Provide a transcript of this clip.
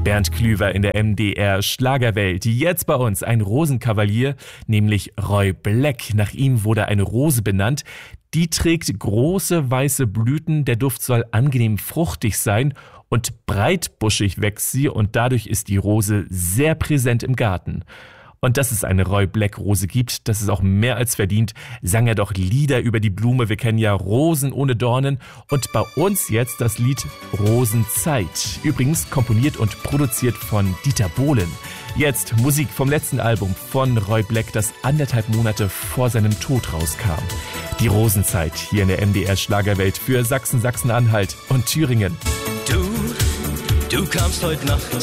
Bernd Klüver in der MDR Schlagerwelt. Jetzt bei uns ein Rosenkavalier, nämlich Roy Black. Nach ihm wurde eine Rose benannt. Die trägt große weiße Blüten. Der Duft soll angenehm fruchtig sein und breitbuschig wächst sie und dadurch ist die Rose sehr präsent im Garten. Und dass es eine Roy Black Rose gibt, das ist auch mehr als verdient. Sang er doch Lieder über die Blume. Wir kennen ja Rosen ohne Dornen. Und bei uns jetzt das Lied Rosenzeit. Übrigens komponiert und produziert von Dieter Bohlen. Jetzt Musik vom letzten Album von Roy Black, das 1,5 Monate vor seinem Tod rauskam. Die Rosenzeit hier in der MDR Schlagerwelt für Sachsen, Sachsen-Anhalt und Thüringen. Du kamst heute Nacht